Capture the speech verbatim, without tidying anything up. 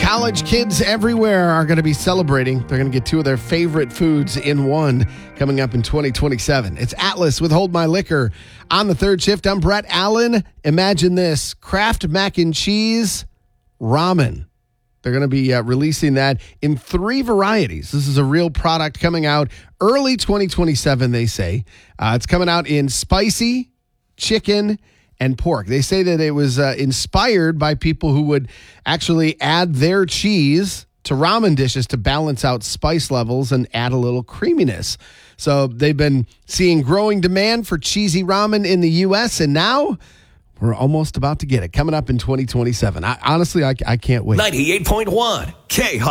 College kids everywhere are going to be celebrating. They're going to get two of their favorite foods in one coming up in twenty twenty-seven. It's Atlas with Hold My Liquor. On the third shift, I'm Brett Allen. Imagine this, Kraft mac and cheese ramen. They're going to be uh, releasing that in three varieties. This is a real product coming out early twenty twenty-seven, they say. Uh, it's coming out in spicy, chicken, and pork. They say that it was uh, inspired by people who would actually add their cheese to ramen dishes to balance out spice levels and add a little creaminess. So they've been seeing growing demand for cheesy ramen in the U S, and now we're almost about to get it coming up in twenty twenty-seven. I, honestly, I, I can't wait. ninety-eight point one K